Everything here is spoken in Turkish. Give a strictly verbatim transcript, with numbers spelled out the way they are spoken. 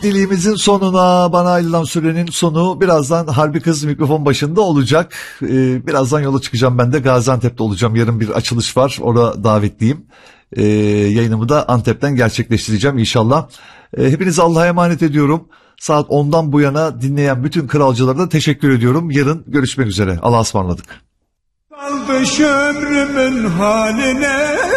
Diliğimizin sonuna, bana ayrılan sürenin sonu. Birazdan Harbi Kız mikrofon başında olacak. Ee, birazdan yola çıkacağım, ben de Gaziantep'te olacağım. Yarın bir açılış var, orada davetliyim. Ee, yayınımı da Antep'ten gerçekleştireceğim inşallah. Ee, hepinizi Allah'a emanet ediyorum. Saat ondan bu yana dinleyen bütün kralcılara da teşekkür ediyorum. Yarın görüşmek üzere. Allah'a ısmarladık. Kaldı ömrümün haline